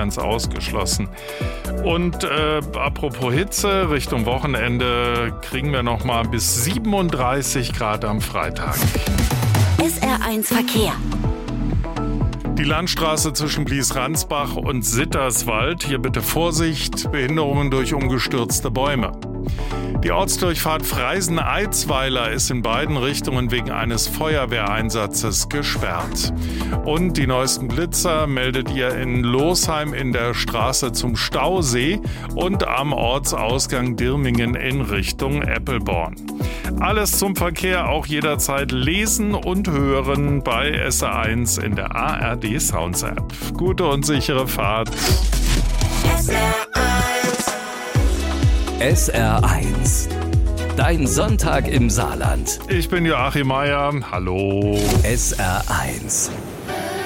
ganz ausgeschlossen. Und apropos Hitze, Richtung Wochenende kriegen wir noch mal bis 37 Grad am Freitag. SR1 Verkehr. Die Landstraße zwischen Blies-Ransbach und Sitterswald. Hier bitte Vorsicht, Behinderungen durch umgestürzte Bäume. Die Ortsdurchfahrt Freisen-Eitzweiler ist in beiden Richtungen wegen eines Feuerwehreinsatzes gesperrt. Und die neuesten Blitzer meldet ihr in Losheim in der Straße zum Stausee und am Ortsausgang Dirmingen in Richtung Eppelborn. Alles zum Verkehr auch jederzeit lesen und hören bei SR1 in der ARD Sounds App. Gute und sichere Fahrt. SR1. Dein Sonntag im Saarland. Ich bin Joachim Meier. Hallo. SR1.